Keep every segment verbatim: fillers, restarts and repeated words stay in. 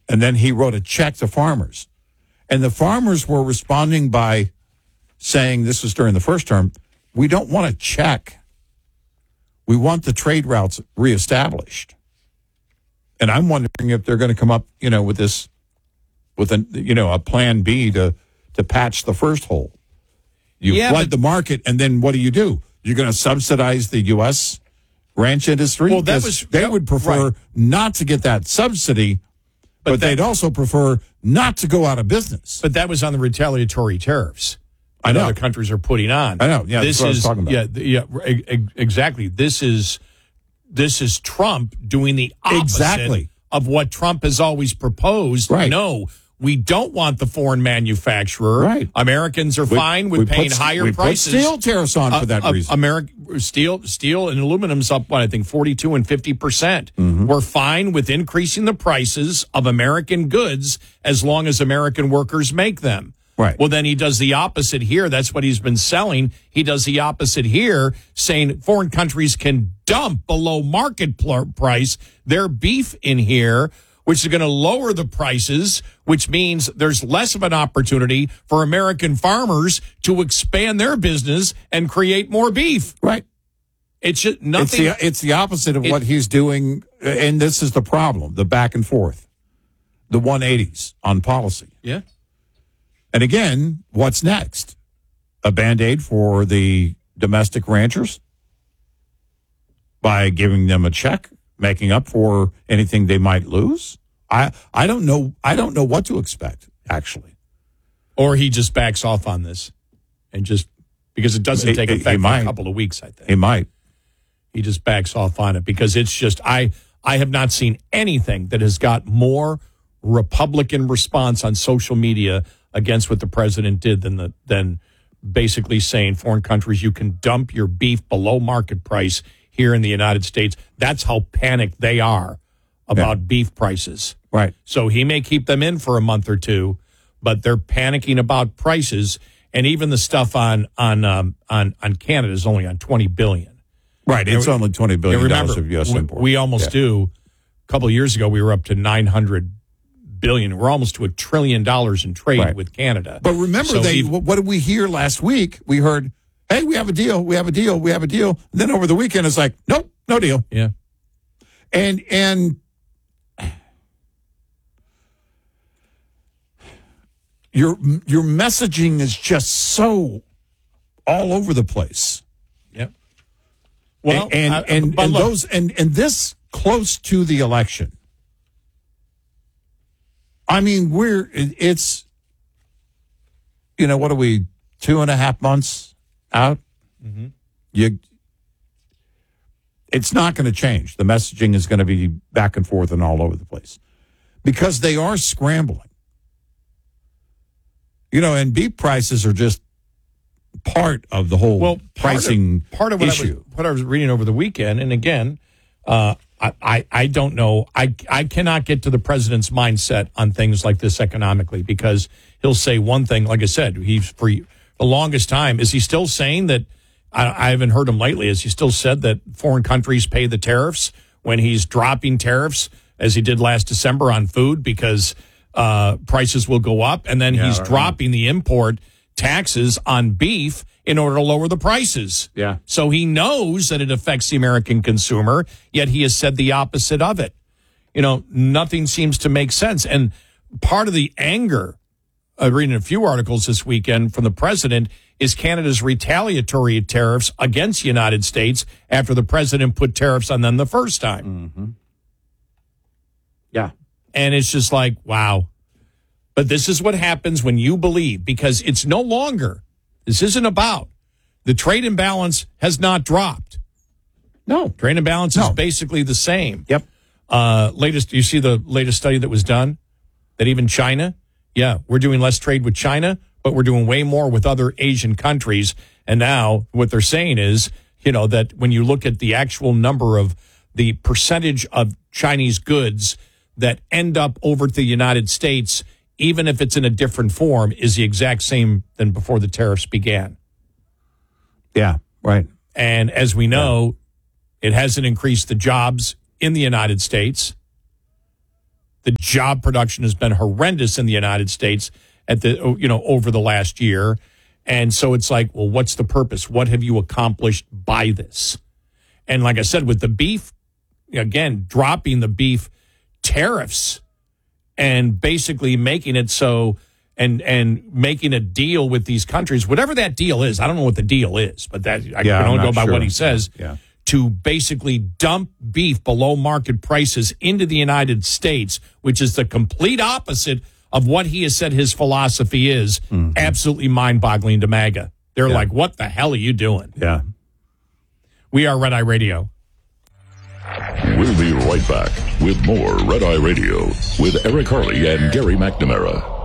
And then he wrote a check to farmers. And the farmers were responding by saying, this was during the first term, we don't want a check. We want the trade routes reestablished. And I'm wondering if they're going to come up, you know, with this, with a, you know, a plan B to, to patch the first hole. You yeah, flood but, the market, and then what do you do? You're going to subsidize the U S ranch industry? Well, that was they would prefer right. not to get that subsidy, but, but that, they'd also prefer not to go out of business. But that was on the retaliatory tariffs I know. Other countries are putting on. I know. Yeah, this that's what is I was talking about. Yeah, yeah, exactly. This is this is Trump doing the opposite exactly. of what Trump has always proposed. Right. No, we don't want the foreign manufacturer. Right. Americans are we, fine with paying put, higher we prices. Put steel tariffs on uh, for that uh, reason. American steel, steel and aluminum's up, what I think, forty-two and fifty percent. Mm-hmm. We're fine with increasing the prices of American goods as long as American workers make them. Right. Well, then he does the opposite here. That's what he's been selling. He does the opposite here, saying foreign countries can dump below market pl- price their beef in here, which is going to lower the prices, which means there's less of an opportunity for American farmers to expand their business and create more beef. Right. It's just nothing. It's the, it's the opposite of it, what he's doing, and this is the problem, the back and forth, the one eighties on policy. Yeah. And again, what's next? A Band-Aid for the domestic ranchers by giving them a check, making up for anything they might lose? I I don't know. I don't know what to expect, actually. Or he just backs off on this and just because it doesn't take He- he effect for might. a couple of weeks, I think. He might. He just backs off on it because it's just I I have not seen anything that has got more Republican response on social media against what the president did than the than basically saying foreign countries you can dump your beef below market price here in the United States. That's how panicked they are about Yeah. beef prices. Right. So he may keep them in for a month or two, but they're panicking about prices, and even the stuff on on um, on on Canada is only on twenty billion. Right. It's And only twenty billion remember, dollars of U S we, import. we almost Yeah. do. A couple of years ago, we were up to nine hundred billion. We're almost to a trillion dollars in trade Right. with Canada. But remember, So they even- what did we hear last week? We heard, hey, we have a deal, we have a deal, we have a deal. And then over the weekend, it's like, nope, no deal. yeah. And and your your messaging is just so all over the place. Yep. Well, and I- and but and look, those and and this close to the election. I mean, we're it- it's you know what are we two and a half months out? Mm-hmm. You, it's not going to change. The messaging is going to be back and forth and all over the place because they are scrambling. You know, and beef prices are just part of the whole well, part pricing of, part of what issue. I was, what I was reading over the weekend, and again, uh, I, I I don't know. I I cannot get to the president's mindset on things like this economically because he'll say one thing. Like I said, he's for the longest time. Is he still saying that? I, I haven't heard him lately. Has he still said that foreign countries pay the tariffs when he's dropping tariffs as he did last December on food because uh, prices will go up, and then Yeah, he's right. dropping the import taxes on beef in order to lower the prices. Yeah. So he knows that it affects the American consumer, yet he has said the opposite of it. You know, nothing seems to make sense. And part of the anger, uh, reading a few articles this weekend from the president, is Canada's retaliatory tariffs against the United States after the president put tariffs on them the first time. Mm-hmm. Yeah. And it's just like, wow. But this is what happens when you believe, because it's no longer, this isn't about, the trade imbalance has not dropped. No. Trade imbalance No. is basically the same. Yep. Uh, latest, you see the latest study that was done? That even China, yeah, we're doing less trade with China, but we're doing way more with other Asian countries. And now what they're saying is, you know, that when you look at the actual number of the percentage of Chinese goods that end up over to the United States, even if it's in a different form, is the exact same than before the tariffs began. Yeah. Right. And as we know, it hasn't increased the jobs in the United States. The job production has been horrendous in the United States at the you know over the last year. And so it's like, well, what's the purpose? What have you accomplished by this? And like I said, with the beef, again, dropping the beef tariffs and basically making it so and and making a deal with these countries, whatever that deal is. I don't know what the deal is, but that I yeah, can only go by sure. what he says. Yeah. To basically dump beef below market prices into the United States, which is the complete opposite of what he has said his philosophy is. Mm-hmm. Absolutely mind-boggling to MAGA. They're yeah. like, what the hell are you doing? Yeah. We are Red Eye Radio. We'll be right back with more Red Eye Radio with Eric Harley and Gary McNamara.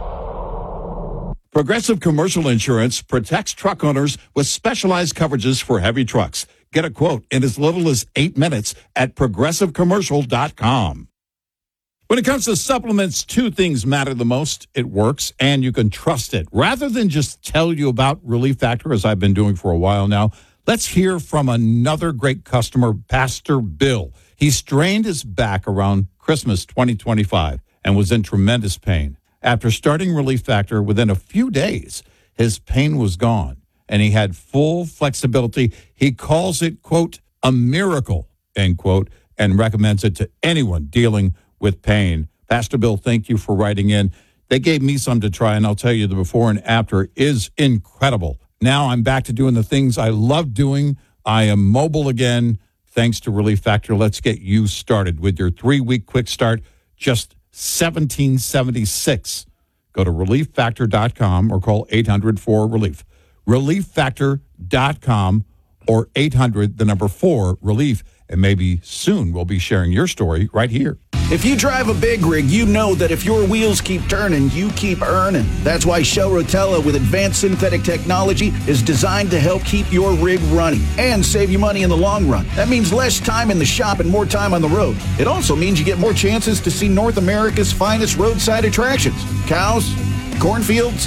Progressive Commercial Insurance protects truck owners with specialized coverages for heavy trucks. Get a quote in as little as eight minutes at progressive commercial dot com. When it comes to supplements, two things matter the most. It works, and you can trust it. Rather than just tell you about Relief Factor, as I've been doing for a while now, let's hear from another great customer, Pastor Bill. He strained his back around Christmas twenty twenty-five and was in tremendous pain. After starting Relief Factor, within a few days, his pain was gone, and he had full flexibility. He calls it, quote, a miracle, end quote, and recommends it to anyone dealing with pain. Pastor Bill, thank you for writing in. They gave me some to try, and I'll tell you the before and after is incredible. Now I'm back to doing the things I love doing. I am mobile again, thanks to Relief Factor. Let's get you started with your three-week quick start, just seventeen seventy-six. Go to relief factor dot com or call eight hundred four relief. relief factor dot com or eight hundred, the number four, relief. And maybe soon we'll be sharing your story right here. If you drive a big rig, you know that if your wheels keep turning, you keep earning. That's why Shell Rotella with advanced synthetic technology is designed to help keep your rig running and save you money in the long run. That means less time in the shop and more time on the road. It also means you get more chances to see North America's finest roadside attractions. Cows, cornfields,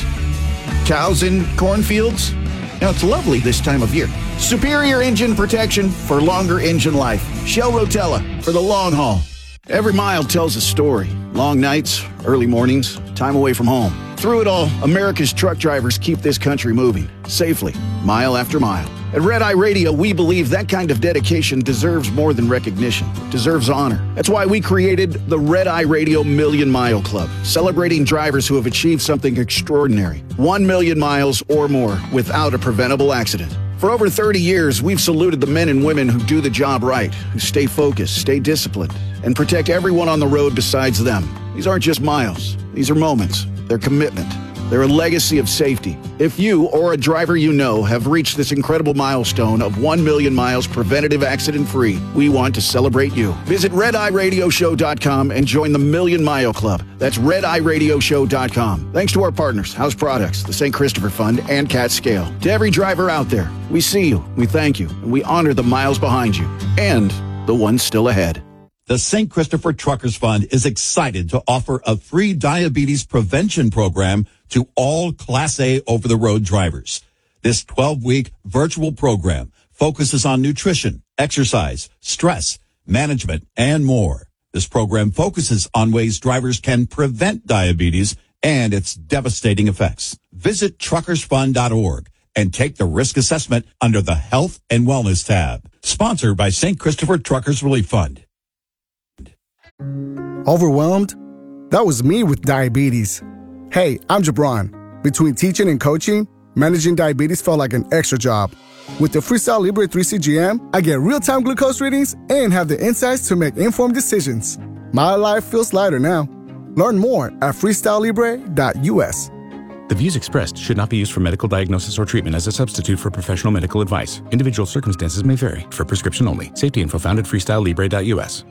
cows in cornfields. Now, it's lovely this time of year. Superior engine protection for longer engine life. Shell Rotella for the long haul. Every mile tells a story. Long nights, early mornings, time away from home. Through it all, America's truck drivers keep this country moving, safely, mile after mile. At Red Eye Radio, we believe that kind of dedication deserves more than recognition. It deserves honor. That's why we created the Red Eye Radio Million Mile Club, celebrating drivers who have achieved something extraordinary. One million miles or more without a preventable accident. For over thirty years, we've saluted the men and women who do the job right, who stay focused, stay disciplined, and protect everyone on the road besides them. These aren't just miles. These are moments. They're commitment. They're a legacy of safety. If you or a driver you know have reached this incredible milestone of one million miles preventative accident-free, we want to celebrate you. Visit red eye radio show dot com and join the Million Mile Club. That's red eye radio show dot com. Thanks to our partners, House Products, the Saint Christopher Fund, and Cat Scale. To every driver out there, we see you, we thank you, and we honor the miles behind you and the ones still ahead. The Saint Christopher Truckers Fund is excited to offer a free diabetes prevention program to all Class A over-the-road drivers. This twelve-week virtual program focuses on nutrition, exercise, stress, management, and more. This program focuses on ways drivers can prevent diabetes and its devastating effects. Visit truckers fund dot org and take the risk assessment under the Health and Wellness tab. Sponsored by Saint Christopher Truckers Relief Fund. Overwhelmed? That was me with diabetes. Hey, I'm Jabron. Between teaching and coaching, managing diabetes felt like an extra job. With the Freestyle Libre three C G M, I get real-time glucose readings and have the insights to make informed decisions. My life feels lighter now. Learn more at freestyle libre dot u s. The views expressed should not be used for medical diagnosis or treatment as a substitute for professional medical advice. Individual circumstances may vary. For prescription only. Safety info found at freestyle libre dot u s.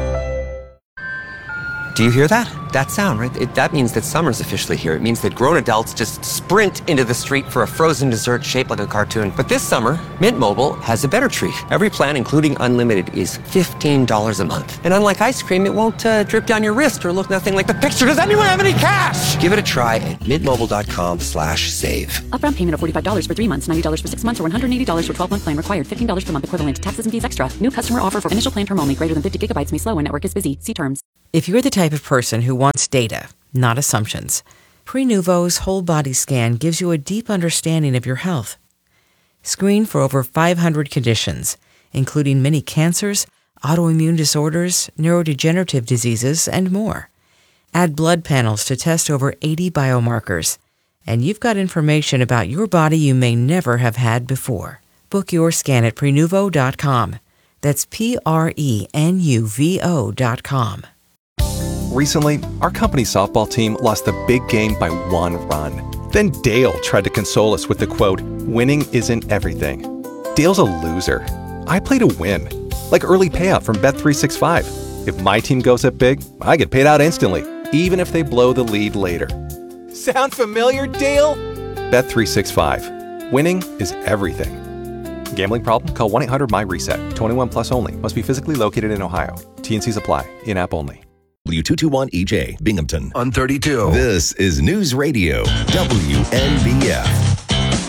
Do you hear that? That sound, right? It, that means that summer's officially here. It means that grown adults just sprint into the street for a frozen dessert shaped like a cartoon. But this summer, Mint Mobile has a better treat. Every plan, including unlimited, is fifteen dollars a month. And unlike ice cream, it won't uh, drip down your wrist or look nothing like the picture. Does anyone have any cash? Give it a try at mintmobile.com slash save. Upfront payment of forty-five dollars for three months, ninety dollars for six months, or one hundred eighty dollars for twelve-month plan required. fifteen dollars per month equivalent. Taxes and fees extra. New customer offer for initial plan term only. Greater than fifty gigabytes may slow when network is busy. See terms. If you're the type of person who wants data, not assumptions, Prenuvo's whole body scan gives you a deep understanding of your health. Screen for over five hundred conditions, including many cancers, autoimmune disorders, neurodegenerative diseases, and more. Add blood panels to test over eighty biomarkers, and you've got information about your body you may never have had before. Book your scan at Prenuvo dot com. That's P R E N U V O dot com. Recently, our company softball team lost the big game by one run. Then Dale tried to console us with the quote, "Winning isn't everything." Dale's a loser. I play to win. Like early payout from Bet three sixty-five. If my team goes up big, I get paid out instantly, even if they blow the lead later. Sound familiar, Dale? Bet three sixty-five. Winning is everything. Gambling problem? Call one eight hundred M Y reset. twenty-one plus only. Must be physically located in Ohio. T N Cs apply. In-app only. W two twenty-one E J, Binghamton. On thirty-two. This is News Radio, W N B F.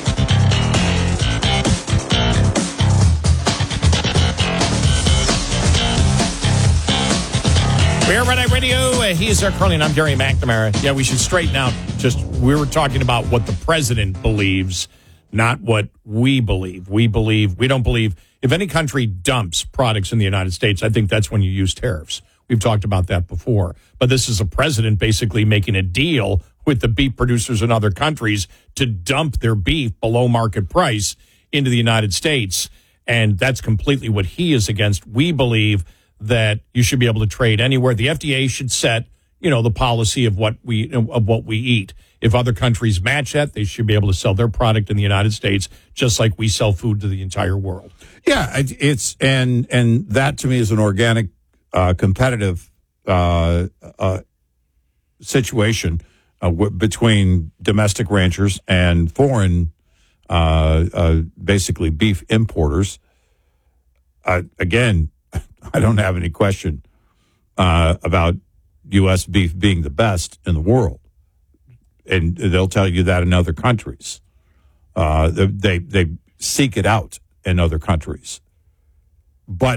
We're Red Eye Radio. Uh, he is our Curly, and I'm Gary McNamara. Yeah, we should straighten out. Just we were talking about what the president believes, not what we believe. We believe we don't believe if any country dumps products in the United States. I think that's when you use tariffs. We've talked about that before. But this is a president basically making a deal with the beef producers in other countries to dump their beef below market price into the United States. And that's completely what he is against. We believe that you should be able to trade anywhere. The F D A should set, you know, the policy of what we of what we eat. If other countries match that, they should be able to sell their product in the United States just like we sell food to the entire world. Yeah, it's and and that to me is an organic Uh, competitive uh, uh, situation uh, w- between domestic ranchers and foreign, uh, uh, basically beef importers. Uh, again, I don't have any question uh, about U S beef being the best in the world, and they'll tell you that in other countries. Uh, they they seek it out in other countries, but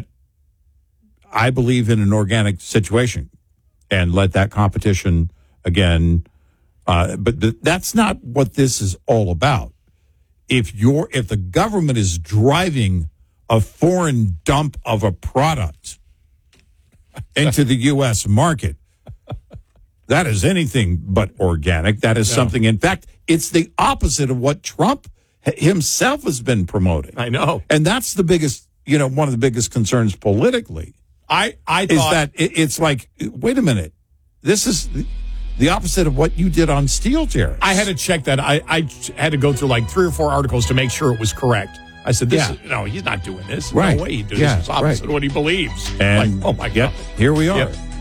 I believe in an organic situation and let that competition again. Uh, but th- that's not what this is all about. If you're, if the government is driving a foreign dump of a product into the U S market, that is anything but organic. That is No. something. In fact, it's the opposite of what Trump himself has been promoting. I know. And that's the biggest, you know, one of the biggest concerns politically. I, I is thought that it, it's like, wait a minute, this is the opposite of what you did on steel tariffs. I had to check that. I, I had to go through like three or four articles to make sure it was correct. I said, "This Yeah. is, no, he's not doing this. Right. No way he do Yeah, this. It's opposite right. of what he believes." And like, oh my yep, God. here we are. Yep.